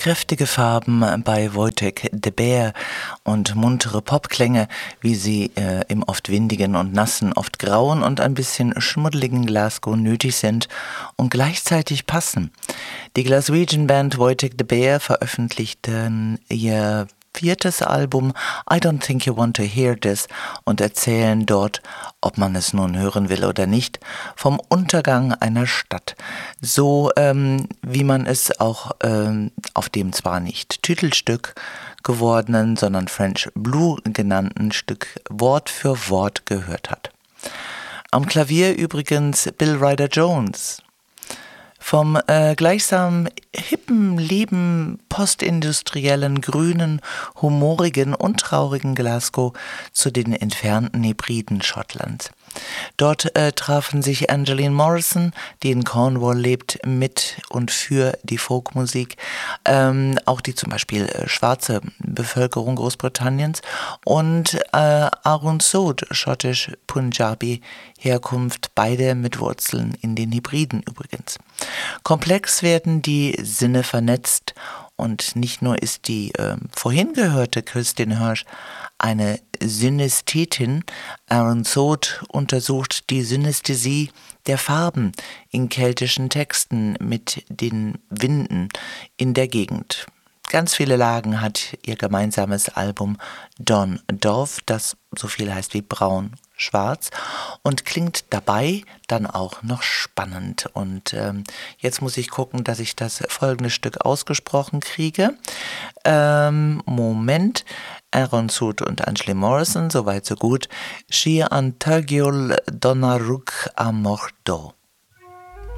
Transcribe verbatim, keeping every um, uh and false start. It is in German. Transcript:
Kräftige Farben bei Wojtek de Beer und muntere Popklänge, wie sie äh, im oft windigen und nassen, oft grauen und ein bisschen schmuddeligen Glasgow nötig sind und gleichzeitig passen. Die Glaswegian-Band Wojtek de Beer veröffentlichten ihr viertes Album I Don't Think You Want to Hear This und erzählen dort, ob man es nun hören will oder nicht, vom Untergang einer Stadt. So ähm, wie man es auch ähm, auf dem zwar nicht Titelstück gewordenen, sondern French Blue genannten Stück Wort für Wort gehört hat. Am Klavier übrigens Bill Ryder Jones. Vom äh, gleichsam hippen, lieben, postindustriellen, grünen, humorigen und traurigen Glasgow zu den entfernten Hebriden Schottlands. Dort äh, trafen sich Angeline Morrison, die in Cornwall lebt, mit und für die Folkmusik, ähm, auch die zum Beispiel äh, schwarze Bevölkerung Großbritanniens, und äh, Arun Sood, schottisch-Punjabi Herkunft, beide mit Wurzeln in den Hebriden übrigens. Komplex werden die Sinne vernetzt und nicht nur ist die äh, vorhin gehörte Kristin Hirsch eine Synästhetin, Arun Sood untersucht die Synästhesie der Farben in keltischen Texten mit den Winden in der Gegend. Ganz viele Lagen hat ihr gemeinsames Album Dawn Dove, das so viel heißt wie braun, schwarz und klingt dabei dann auch noch spannend. Und ähm, jetzt muss ich gucken, dass ich das folgende Stück ausgesprochen kriege. Ähm, Moment. Arun Sood und Angeline Morrison, soweit so gut. Shi an Tagiol Donnaruk Amordo.